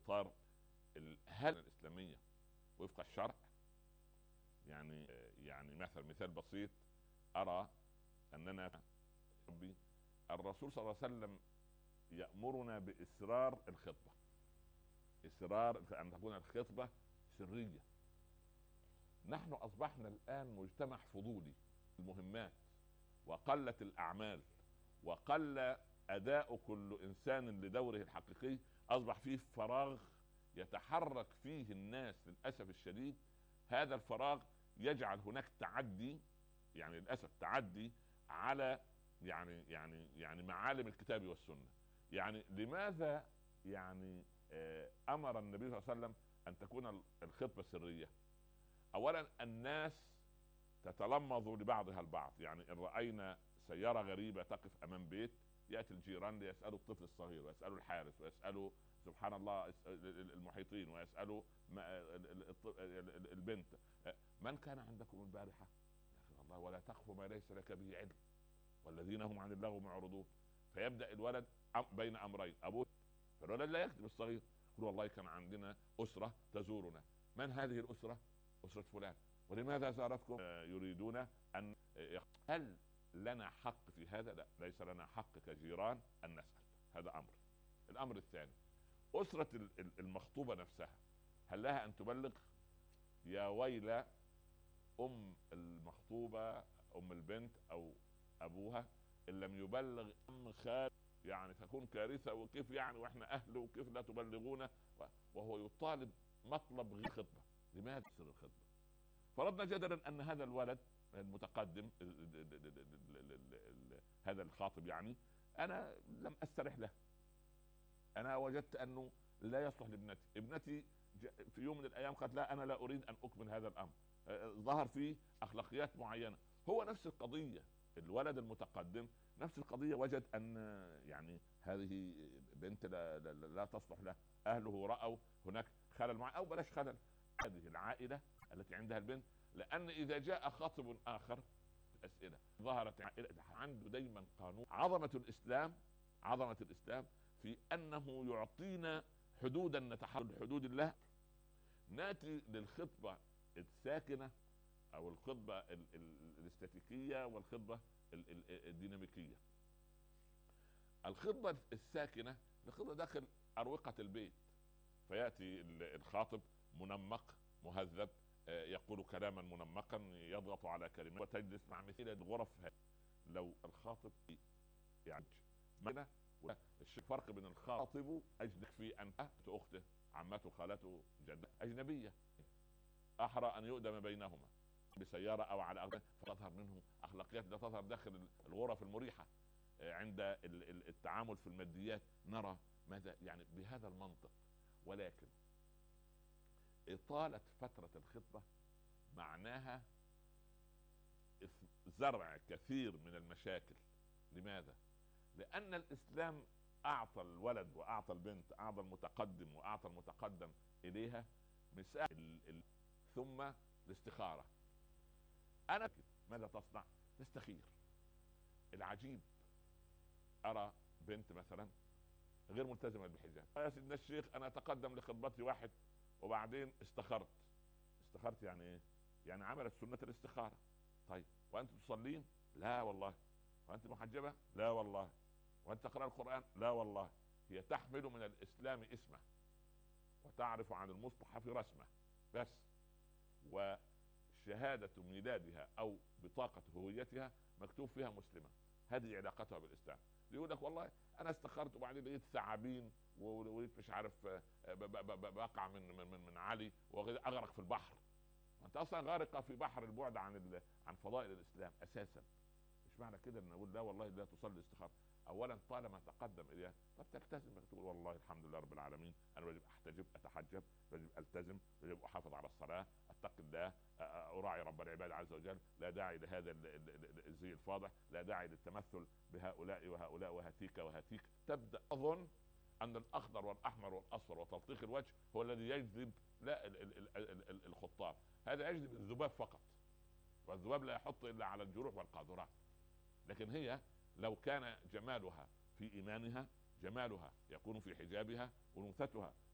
اطار هل الاسلاميه وفق الشرع؟ يعني مثال بسيط. ارى اننا ربي الرسول صلى الله عليه وسلم يأمرنا بإسرار الخطبة، إصرار أن تكون الخطبة سرية. نحن أصبحنا الآن مجتمع فضولي، المهمات وقلت الأعمال وقل أداء كل إنسان لدوره الحقيقي. أصبح فيه فراغ يتحرك فيه الناس للأسف الشديد. هذا الفراغ يجعل هناك تعدي، يعني للأسف تعدي على معالم الكتاب والسنة. يعني لماذا أمر النبي صلى الله عليه وسلم أن تكون الخطبة سرية؟ اولا الناس تتلمظ لبعضها البعض. يعني ان راينا سياره غريبه تقف امام بيت، ياتي الجيران ليسالوا الطفل الصغير ويسالوا الحارس ويسالوا سبحان الله المحيطين ويسالوا البنت: من كان عندكم البارحه؟ يا اخي الله، ولا تخف ما ليس لك به علم والذين هم عن اللغو معرضون. فيبدا الولد بين امرين، ابوه فالولد لا يكذب الصغير، يقول والله كان عندنا اسره تزورنا. من هذه الاسره؟ أسرة فلان. ولماذا زارتكم؟ يريدون أن هل لنا حق في هذا؟ لا، ليس لنا حق كجيران أن نسأل. هذا أمر. الأمر الثاني، أسرة المخطوبة نفسها هل لها أن تبلغ؟ يا ويل أم المخطوبة، أم البنت أو أبوها إن لم يبلغ أم خال، يعني تكون كارثة. وكيف يعني وإحنا أهله وكيف لا تبلغونه؟ وهو يطالب مطلب غير خطبة. لماذا سر الخطبة؟ فرضنا جدلا ان هذا الولد المتقدم هذا الخاطب، يعني انا لم استرح له، انا وجدت انه لا يصلح لابنتي. ابنتي في يوم من الايام قالت لا، انا لا اريد ان اكمل هذا الامر. ظهر فيه اخلاقيات معينه. هو نفس القضيه، الولد المتقدم نفس القضيه، وجد ان هذه بنت لا تصلح له. اهله راوا هناك خلل معين، او بلاش خلل، هذه العائله التي عندها البنت. لان اذا جاء خاطب اخر اسئله ظهرت عائله عنده دايما قانون. عظمه الاسلام في انه يعطينا حدودا نتحرك حدود الله. ناتي للخطبه الساكنه او الخطبه الاستاتيكيه والخطبه الديناميكيه. الخطبه الساكنه الخطبه داخل اروقه البيت، فياتي الخاطب منمق مهذب، يقول كلاما منمقا، يضغط على كلمات، وتجلس مع مثل الغرف. لو الخاطب يعني الفرق بين الخاطب اجنبي في ان اخته عمته خالته جده اجنبيه، احرى ان يؤدم بينهما بسياره او على أغنى، فتظهر منه اخلاقيات لا تظهر داخل الغرف المريحه. عند التعامل في الماديات نرى ماذا بهذا المنطق. ولكن إطالة فترة الخطبة معناها زرع كثير من المشاكل. لماذا؟ لأن الإسلام أعطى الولد وأعطى البنت، أعطى المتقدم وأعطى المتقدم إليها مسائل، ثم الاستخارة. أنا ماذا تصنع؟ تستخير. العجيب أرى بنت مثلا غير ملتزمة بالحجاب، يا سيدنا الشيخ أنا أتقدم لخطبتي واحد وبعدين استخرت يعني ايه؟ يعني عملت سنة الاستخارة. طيب وانت تصلين؟ لا والله. وانت محجبة؟ لا والله. وانت تقرأ القرآن؟ لا والله. هي تحمل من الاسلام اسمه وتعرف عن المصحف رسمه بس، وشهادة ميلادها او بطاقة هويتها مكتوب فيها مسلمة. هذه علاقتها بالاسلام. يقول لك والله انا استخرت وبعدين لقيت ثعابين ولقيت مش عارف بقع من علي واغرق في البحر. انت اصلا غارقه في بحر البعد عن فضائل الاسلام اساسا. مش معنى كده ان نقول لا والله لا تصلي استخاره. اولا طالما تقدم اليها طب تلتزم، تقول والله الحمد لله رب العالمين، انا يجب احتجب اتحجب، يجب التزم، يجب احافظ على الصلاه، اتقي الله، اراعي رب العباد عز وجل. لا داعي لهذا الزي الفاضح، لا داعي للتمثل بهؤلاء وهؤلاء وهاتيك وهاتيك. تبدا اظن ان الاخضر والاحمر والاصفر وتلطيخ الوجه هو الذي يجذب لا الخطاب. هذا يجذب الذباب فقط، والذباب لا يحط الا على الجروح والقاذورات. لكن هي لو كان جمالها في ايمانها، جمالها يكون في حجابها، انوثتها